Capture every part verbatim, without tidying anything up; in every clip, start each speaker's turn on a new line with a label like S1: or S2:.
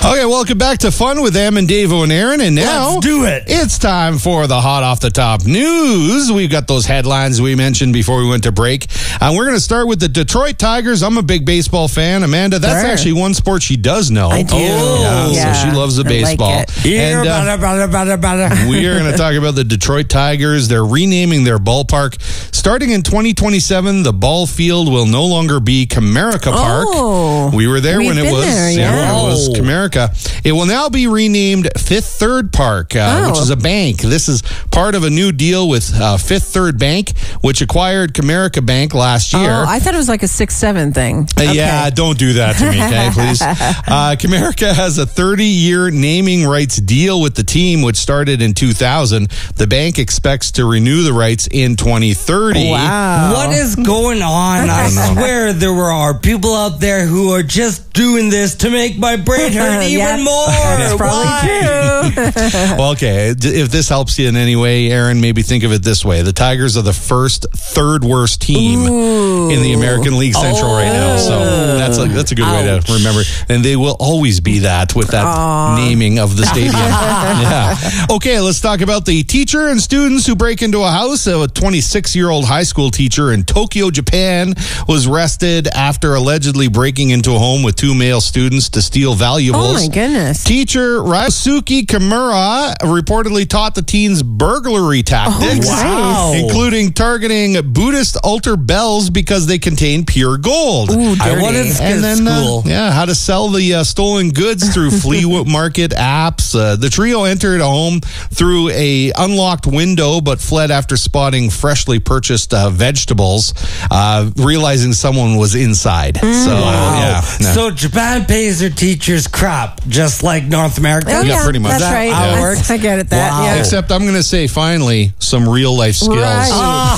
S1: Okay, welcome back to Fun with Em and Davo and Aaron. And now
S2: Let's do it.
S1: It's time for the hot off the top news. We've got those headlines we mentioned before we went to break. And uh, we're going to start with the Detroit Tigers. I'm a big baseball fan. Amanda, that's
S2: Sure.
S1: actually one sport she does know.
S2: I do.
S1: Yeah,
S2: Yeah.
S1: So she loves the
S2: I like
S1: baseball.
S2: it.
S3: Here,
S1: And, uh,
S3: bada, bada, bada, bada.
S1: we are going to talk about the Detroit Tigers. They're renaming their ballpark. Starting in twenty twenty-seven, the ball field will no longer be Comerica Park.
S2: Oh,
S1: we were there
S2: we've
S1: when it
S2: been
S1: was
S2: there, yeah.
S1: when it was Comerica. It will now be renamed Fifth Third Park, uh,
S2: Oh.
S1: which is a bank. This is part of a new deal with uh, Fifth Third Bank, which acquired Comerica Bank last year.
S2: Oh, I thought it was like a six seven thing.
S1: Uh,
S2: Okay.
S1: Yeah, don't do that to me, okay, please. Uh, Comerica has a thirty-year naming rights deal with the team, which started in two thousand. The bank expects to renew the rights in twenty thirty.
S2: Wow.
S3: What is going on? I swear there were are people out there who are just doing this to make my brain hurt even
S2: Yeah,
S3: more.
S2: That's probably
S3: Why?
S2: true.
S1: Well, okay, d- if this helps you in any way, Aaron, maybe think of it this way. The Tigers are the first third worst team
S2: Ooh.
S1: in the American League Central right now. So that's a, that's a good way
S2: Ouch.
S1: to remember. And they will always be that with that
S2: Aw.
S1: naming of the stadium. Yeah. Okay, let's talk about the teacher and students who break into a house. A twenty-six-year-old high school teacher in Tokyo, Japan was arrested after allegedly breaking into a home with two male students to steal valuables.
S2: Oh my goodness.
S1: Teacher Ryosuke Kimura reportedly taught the teens burglary tactics,
S2: Oh,
S3: wow.
S1: including targeting Buddhist altar bells because they contain pure gold.
S2: Ooh,
S3: I
S2: dirty.
S3: wanted to
S1: And
S3: skip
S1: then, uh,
S3: school.
S1: yeah, how to sell the uh, stolen goods through flea market apps. Uh, the trio entered a home through a unlocked window, but fled after spotting freshly purchased uh, vegetables, uh, realizing someone was inside. So, uh,
S3: Wow.
S1: yeah, no.
S3: So Japan pays their teachers crap, just like North America.
S2: Oh,
S1: Yeah,
S2: yeah,
S1: pretty much.
S2: That's
S3: Is that
S2: right.
S3: how it
S2: I-
S3: works?
S2: I get it. That.
S3: Wow.
S2: Yeah.
S1: Except I'm going to say, finally, some real life skills.
S2: Right.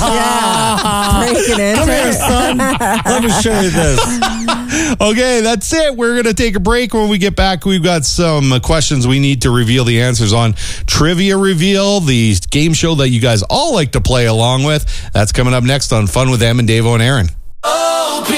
S2: Yeah. Breaking it.
S3: Come here, son. Let me show you this.
S1: Okay, that's it. We're going to take a break. When we get back, we've got some uh, questions we need to reveal the answers on. Trivia Reveal, the game show that you guys all like to play along with. That's coming up next on Fun with Em and Davo and Aaron.